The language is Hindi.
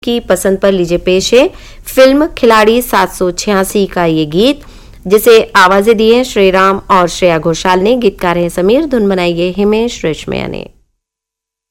की पसंद पर लीजिए पेश है फिल्म खिलाड़ी 786 का ये गीत, जिसे आवाजें दी है श्रीराम और श्रेया घोषाल ने। गीतकार हैं समीर, धुन बनाई है हिमेश रेशमिया ने।